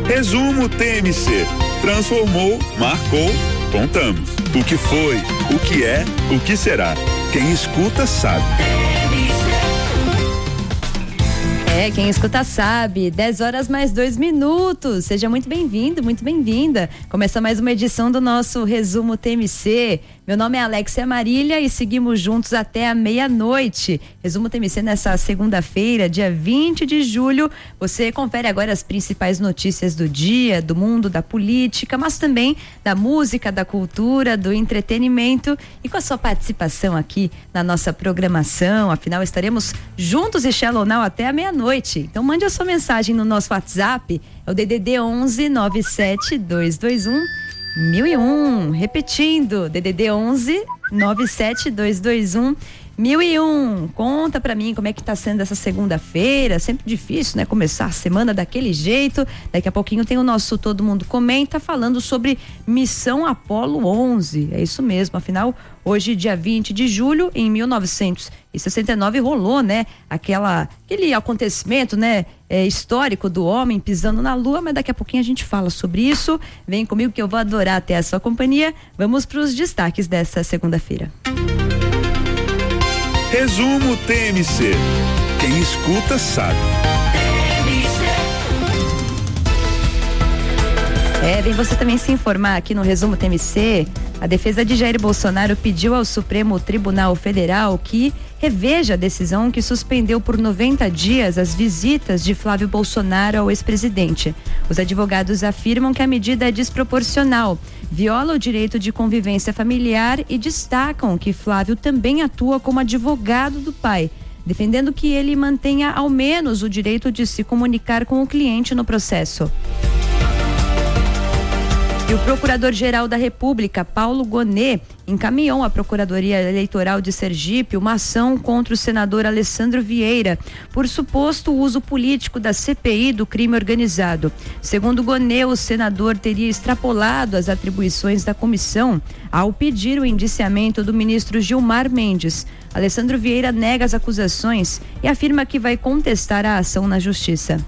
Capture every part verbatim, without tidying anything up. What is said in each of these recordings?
Resumo T M C. Transformou, marcou, contamos. O que foi, o que é, o que será. Quem escuta sabe. É, quem escuta sabe. dez horas mais dois minutos. Seja muito bem-vindo, muito bem-vinda. Começa mais uma edição do nosso Resumo T M C. Meu nome é Alexia Marília e seguimos juntos até a meia-noite. Resumo T M C nessa segunda-feira, dia vinte de julho. Você confere agora as principais notícias do dia, do mundo, da política, mas também da música, da cultura, do entretenimento e com a sua participação aqui na nossa programação. Afinal, estaremos juntos e Shallow Now até a meia-noite. Então mande a sua mensagem no nosso WhatsApp, é o D D D onze nove sete dois dois um mil e um, repetindo, D D D onze nove sete dois dois um mil e um. Conta pra mim como é que tá sendo essa segunda-feira. Sempre difícil, né? Começar a semana daquele jeito. Daqui a pouquinho tem o nosso Todo Mundo Comenta falando sobre Missão Apollo onze. É isso mesmo, afinal, hoje, dia vinte de julho, em mil novecentos e sessenta e nove, rolou, né? Aquela, aquele acontecimento, né? É, histórico do homem pisando na lua, mas daqui a pouquinho a gente fala sobre isso. Vem comigo que eu vou adorar ter a sua companhia. Vamos para os destaques dessa segunda-feira. Resumo T M C. Quem escuta sabe. É, vem você também se informar aqui no Resumo T M C. A defesa de Jair Bolsonaro pediu ao Supremo Tribunal Federal que reveja a decisão que suspendeu por noventa dias as visitas de Flávio Bolsonaro ao ex-presidente. Os advogados afirmam que a medida é desproporcional, viola o direito de convivência familiar e destacam que Flávio também atua como advogado do pai, defendendo que ele mantenha ao menos o direito de se comunicar com o cliente no processo. E o Procurador-Geral da República, Paulo Gonet, encaminhou à Procuradoria Eleitoral de Sergipe uma ação contra o senador Alessandro Vieira por suposto uso político da C P I do crime organizado. Segundo Gonet, o senador teria extrapolado as atribuições da comissão ao pedir o indiciamento do ministro Gilmar Mendes. Alessandro Vieira nega as acusações e afirma que vai contestar a ação na Justiça.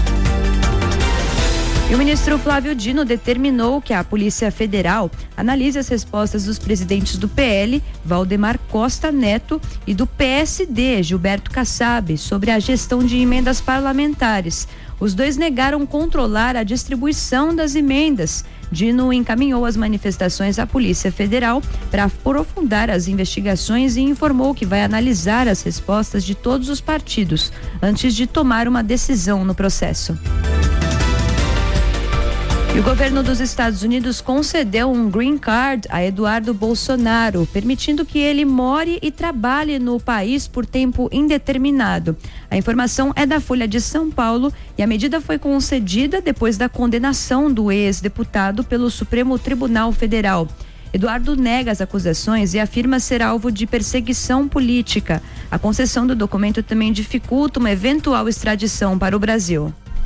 E o ministro Flávio Dino determinou que a Polícia Federal analise as respostas dos presidentes do P L, Valdemar Costa Neto, e do P S D, Gilberto Kassab, sobre a gestão de emendas parlamentares. Os dois negaram controlar a distribuição das emendas. Dino encaminhou as manifestações à Polícia Federal para aprofundar as investigações e informou que vai analisar as respostas de todos os partidos antes de tomar uma decisão no processo. E o governo dos Estados Unidos concedeu um green card a Eduardo Bolsonaro, permitindo que ele more e trabalhe no país por tempo indeterminado. A informação é da Folha de São Paulo e a medida foi concedida depois da condenação do ex-deputado pelo Supremo Tribunal Federal. Eduardo nega as acusações e afirma ser alvo de perseguição política. A concessão do documento também dificulta uma eventual extradição para o Brasil.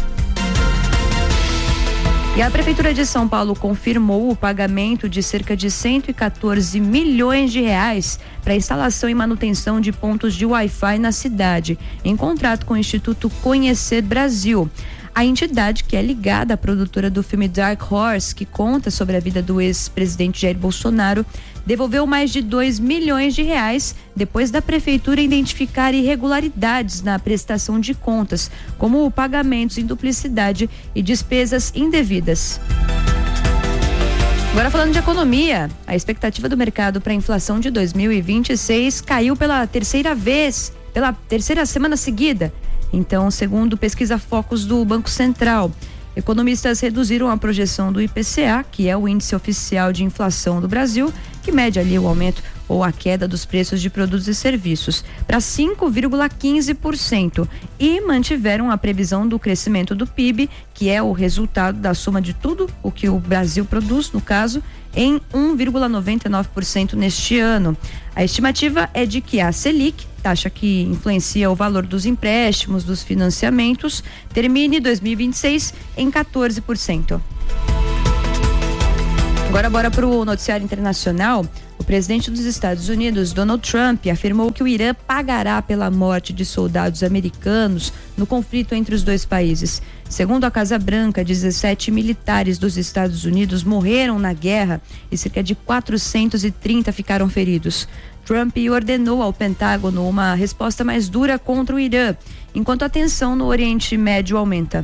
E a Prefeitura de São Paulo confirmou o pagamento de cerca de cento e quatorze milhões de reais para a instalação e manutenção de pontos de Wi-Fi na cidade, em contrato com o Instituto Conhecer Brasil. A entidade, que é ligada à produtora do filme Dark Horse, que conta sobre a vida do ex-presidente Jair Bolsonaro, devolveu mais de dois milhões de reais depois da prefeitura identificar irregularidades na prestação de contas, como pagamentos em duplicidade e despesas indevidas. Agora falando de economia, a expectativa do mercado para a inflação de dois mil e vinte e seis caiu pela terceira vez, pela terceira semana seguida. Então, segundo pesquisa Focus do Banco Central, economistas reduziram a projeção do I P C A, que é o índice oficial de inflação do Brasil, que mede ali o aumento ou a queda dos preços de produtos e serviços, para cinco vírgula quinze por cento e mantiveram a previsão do crescimento do P I B, que é o resultado da soma de tudo o que o Brasil produz, no caso, em um vírgula noventa e nove por cento neste ano. A estimativa é de que a Selic, taxa que influencia o valor dos empréstimos, dos financiamentos, termine dois mil e vinte e seis em quatorze por cento. Agora bora para o noticiário internacional. O presidente dos Estados Unidos, Donald Trump, afirmou que o Irã pagará pela morte de soldados americanos no conflito entre os dois países. Segundo a Casa Branca, dezessete militares dos Estados Unidos morreram na guerra e cerca de quatrocentos e trinta ficaram feridos. Trump ordenou ao Pentágono uma resposta mais dura contra o Irã, enquanto a tensão no Oriente Médio aumenta.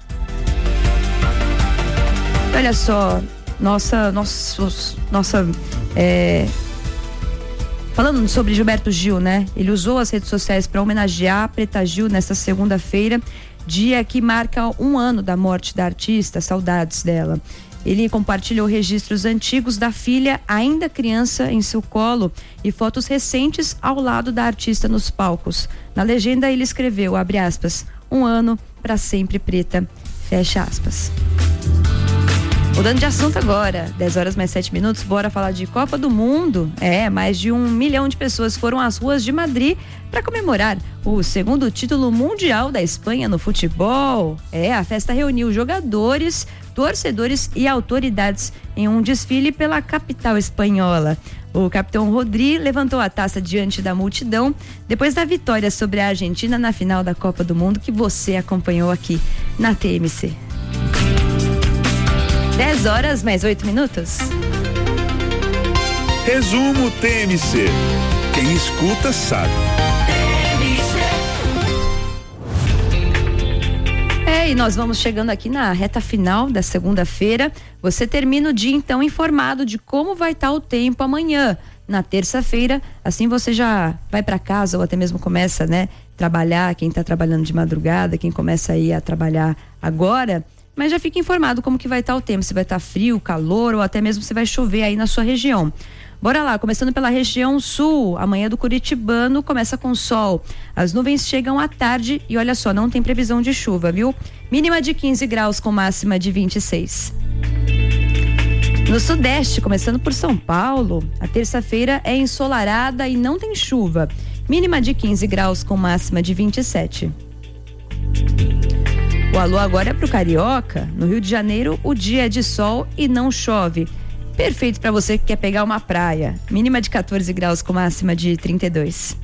Olha só, nossa, nossa, nossa, é... falando sobre Gilberto Gil, né? Ele usou as redes sociais para homenagear a Preta Gil nesta segunda-feira, dia que marca um ano da morte da artista, saudades dela. Ele compartilhou registros antigos da filha, ainda criança, em seu colo e fotos recentes ao lado da artista nos palcos. Na legenda ele escreveu, abre aspas, um ano para sempre preta, fecha aspas. Mudando de assunto agora, dez horas mais sete minutos, bora falar de Copa do Mundo. É, mais de um milhão de pessoas foram às ruas de Madrid para comemorar o segundo título mundial da Espanha no futebol. É, a festa reuniu jogadores, torcedores e autoridades em um desfile pela capital espanhola. O capitão Rodri levantou a taça diante da multidão depois da vitória sobre a Argentina na final da Copa do Mundo que você acompanhou aqui na T M C. dez horas mais oito minutos. Resumo T M C. Quem escuta sabe. É, e nós vamos chegando aqui na reta final da segunda-feira. Você termina o dia então informado de como vai estar o tempo amanhã, na terça-feira. Assim você já vai para casa ou até mesmo começa, né, trabalhar, quem está trabalhando de madrugada, quem começa aí a trabalhar agora. Mas já fica informado como que vai estar o tempo, se vai estar frio, calor ou até mesmo se vai chover aí na sua região. Bora lá, começando pela região sul, amanhã do Curitibano começa com sol. As nuvens chegam à tarde e olha só, não tem previsão de chuva, viu? Mínima de quinze graus com máxima de vinte e seis. No sudeste, começando por São Paulo, a terça-feira é ensolarada e não tem chuva. Mínima de quinze graus com máxima de vinte e sete. O alô agora é pro Carioca. No Rio de Janeiro, o dia é de sol e não chove. Perfeito para você que quer pegar uma praia. Mínima de quatorze graus com máxima de trinta e dois.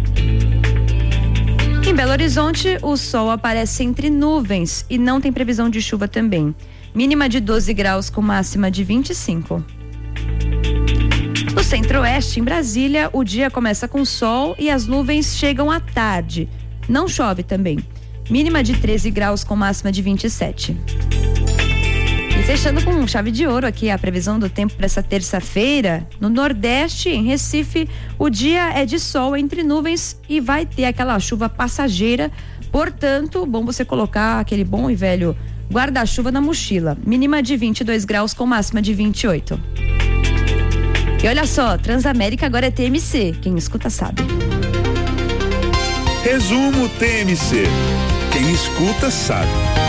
Em Belo Horizonte, o sol aparece entre nuvens e não tem previsão de chuva também. Mínima de doze graus com máxima de vinte e cinco. No Centro-Oeste, em Brasília, o dia começa com sol e as nuvens chegam à tarde. Não chove também. Mínima de treze graus com máxima de vinte e sete. E fechando com chave de ouro aqui a previsão do tempo para essa terça-feira. No Nordeste, em Recife, o dia é de sol entre nuvens e vai ter aquela chuva passageira. Portanto, bom você colocar aquele bom e velho guarda-chuva na mochila. Mínima de vinte e dois graus com máxima de vinte e oito. E olha só, Transamérica agora é T M C. Quem escuta sabe. Resumo T M C. Quem escuta sabe.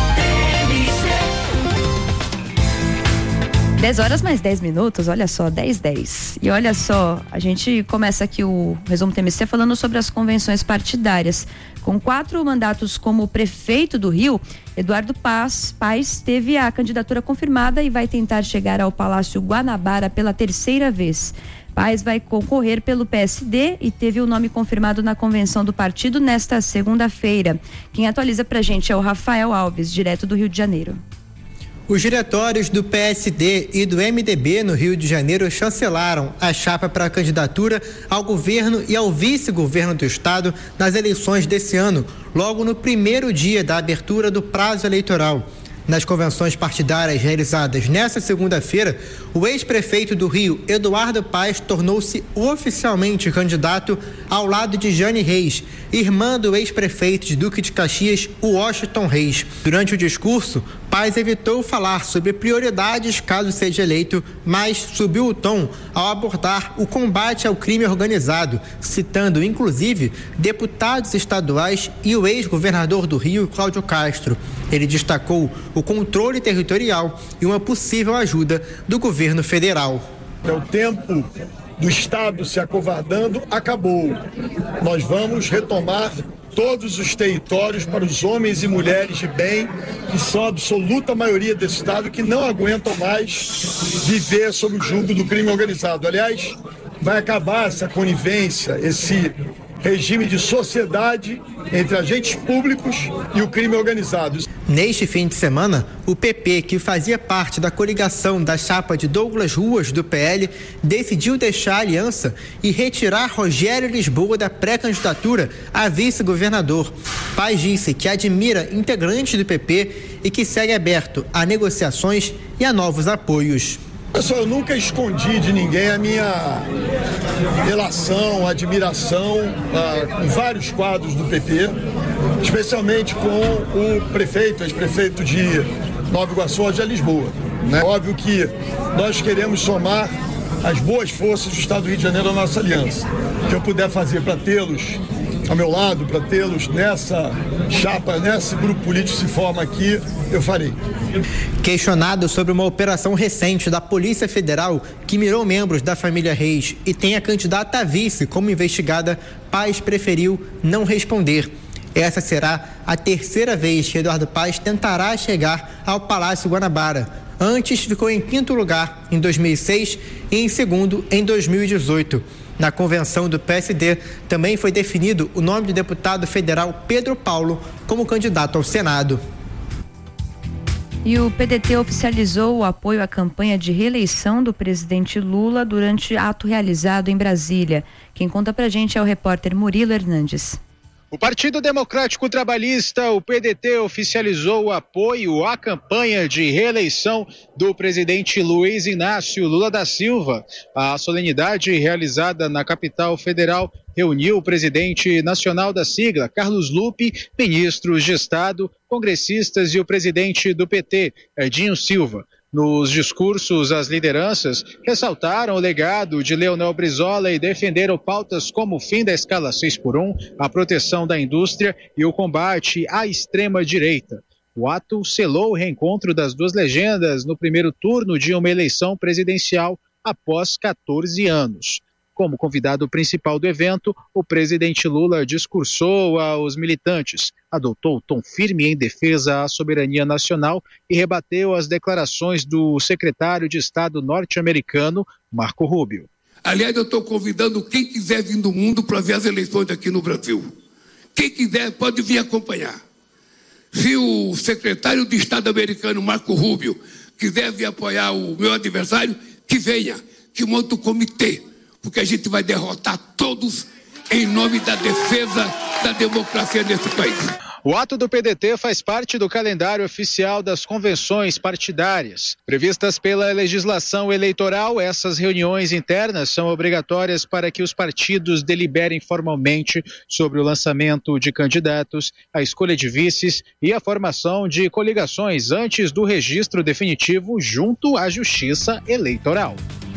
dez horas mais dez minutos, olha só, dez, dez. E olha só, a gente começa aqui o Resumo T M C falando sobre as convenções partidárias. Com quatro mandatos como prefeito do Rio, Eduardo Paz, Paes teve a candidatura confirmada e vai tentar chegar ao Palácio Guanabara pela terceira vez. Paes vai concorrer pelo P S D e teve o nome confirmado na convenção do partido nesta segunda-feira. Quem atualiza pra gente é o Rafael Alves, direto do Rio de Janeiro. Os diretórios do P S D e do M D B no Rio de Janeiro chancelaram a chapa para a candidatura ao governo e ao vice-governo do estado nas eleições desse ano, logo no primeiro dia da abertura do prazo eleitoral. Nas convenções partidárias realizadas nesta segunda-feira, o ex-prefeito do Rio, Eduardo Paes, tornou-se oficialmente candidato ao lado de Jane Reis, irmã do ex-prefeito de Duque de Caxias, Washington Reis. Durante o discurso, Paes evitou falar sobre prioridades caso seja eleito, mas subiu o tom ao abordar o combate ao crime organizado, citando inclusive deputados estaduais e o ex-governador do Rio, Cláudio Castro. Ele destacou o controle territorial e uma possível ajuda do governo federal. O tempo do Estado se acovardando acabou. Nós vamos retomar todos os territórios para os homens e mulheres de bem, que são a absoluta maioria desse Estado, que não aguentam mais viver sob o jugo do crime organizado. Aliás, vai acabar essa conivência, esse regime de sociedade entre agentes públicos e o crime organizado. Neste fim de semana, o P P, que fazia parte da coligação da chapa de Douglas Ruas do P L, decidiu deixar a aliança e retirar Rogério Lisboa da pré-candidatura a vice-governador. Paes disse que admira integrantes do P P e que segue aberto a negociações e a novos apoios. Pessoal, eu nunca escondi de ninguém a minha relação, admiração ah, com vários quadros do P P, especialmente com o prefeito, ex-prefeito de Nova Iguaçu, de Lisboa. Né? Óbvio que nós queremos somar as boas forças do Estado do Rio de Janeiro à nossa aliança. O que eu puder fazer para tê-los ao meu lado, para tê-los nessa chapa, nesse grupo político que se forma aqui, eu farei. Questionado sobre uma operação recente da Polícia Federal que mirou membros da família Reis e tem a candidata a vice como investigada, Paes preferiu não responder. Essa será a terceira vez que Eduardo Paes tentará chegar ao Palácio Guanabara. Antes ficou em quinto lugar em dois mil e seis e em segundo em dois mil e dezoito. Na convenção do P S D também foi definido o nome do deputado federal Pedro Paulo como candidato ao Senado. E o P D T oficializou o apoio à campanha de reeleição do presidente Lula durante ato realizado em Brasília. Quem conta pra gente é o repórter Murilo Hernandes. O Partido Democrático Trabalhista, o P D T, oficializou o apoio à campanha de reeleição do presidente Luiz Inácio Lula da Silva. A solenidade realizada na capital federal reuniu o presidente nacional da sigla, Carlos Lupe, ministros de Estado, congressistas e o presidente do P T, Edinho Silva. Nos discursos, as lideranças ressaltaram o legado de Leonel Brizola e defenderam pautas como o fim da escala seis por um, a proteção da indústria e o combate à extrema-direita. O ato selou o reencontro das duas legendas no primeiro turno de uma eleição presidencial após quatorze anos. Como convidado principal do evento, o presidente Lula discursou aos militantes, adotou tom firme em defesa à soberania nacional e rebateu as declarações do secretário de Estado norte-americano, Marco Rubio. Aliás, eu estou convidando quem quiser vir do mundo para ver as eleições aqui no Brasil. Quem quiser pode vir acompanhar. Se o secretário de Estado americano, Marco Rubio, quiser vir apoiar o meu adversário, que venha, que monte o comitê, porque a gente vai derrotar todos em nome da defesa da democracia nesse país. O ato do P D T faz parte do calendário oficial das convenções partidárias. Previstas pela legislação eleitoral, essas reuniões internas são obrigatórias para que os partidos deliberem formalmente sobre o lançamento de candidatos, a escolha de vices e a formação de coligações antes do registro definitivo junto à Justiça Eleitoral.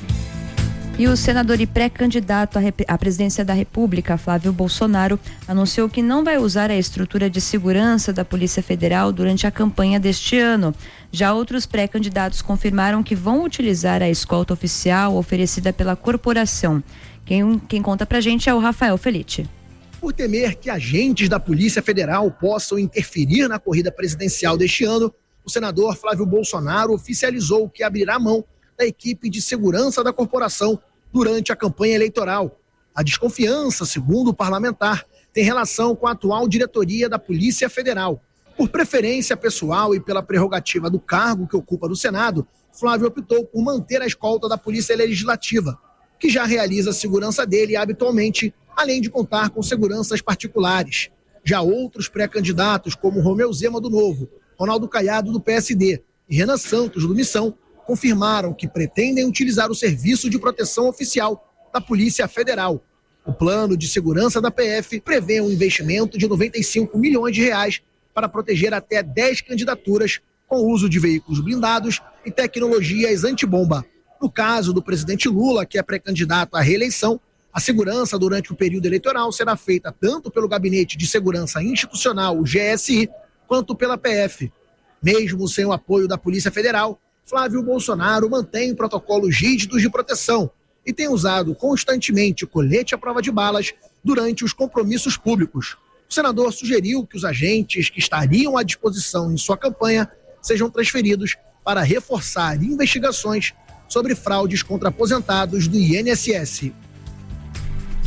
E o senador e pré-candidato à presidência da República, Flávio Bolsonaro, anunciou que não vai usar a estrutura de segurança da Polícia Federal durante a campanha deste ano. Já outros pré-candidatos confirmaram que vão utilizar a escolta oficial oferecida pela corporação. Quem, quem conta pra gente é o Rafael Felite. Por temer que agentes da Polícia Federal possam interferir na corrida presidencial deste ano, o senador Flávio Bolsonaro oficializou que abrirá mão da equipe de segurança da corporação durante a campanha eleitoral. A desconfiança, segundo o parlamentar, tem relação com a atual diretoria da Polícia Federal. Por preferência pessoal e pela prerrogativa do cargo que ocupa no Senado, Flávio optou por manter a escolta da Polícia Legislativa, que já realiza a segurança dele habitualmente, além de contar com seguranças particulares. Já outros pré-candidatos, como Romeu Zema do Novo, Ronaldo Caiado do P S D e Renan Santos do Missão, confirmaram que pretendem utilizar o serviço de proteção oficial da Polícia Federal. O plano de segurança da P F prevê um investimento de noventa e cinco milhões de reais para proteger até dez candidaturas com o uso de veículos blindados e tecnologias antibomba. No caso do presidente Lula, que é pré-candidato à reeleição, a segurança durante o período eleitoral será feita tanto pelo Gabinete de Segurança Institucional, o G S I, quanto pela P F. Mesmo sem o apoio da Polícia Federal, Flávio Bolsonaro mantém protocolos rígidos de proteção e tem usado constantemente colete à prova de balas durante os compromissos públicos. O senador sugeriu que os agentes que estariam à disposição em sua campanha sejam transferidos para reforçar investigações sobre fraudes contra aposentados do I N S S.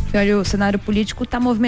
Olha, o cenário político está movimentado.